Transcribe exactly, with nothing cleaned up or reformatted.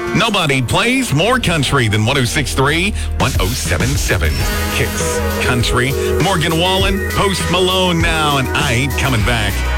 Nobody plays more country than one oh six point three, one oh seven point seven. Kicks Country. Morgan Wallen, Post Malone now, and I Ain't Coming Back.